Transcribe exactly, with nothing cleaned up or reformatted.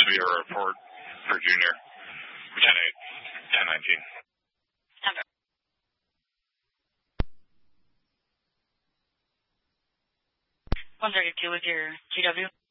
be a report for Junior. ten eight, ten nineteen. one thirty-two with your G W.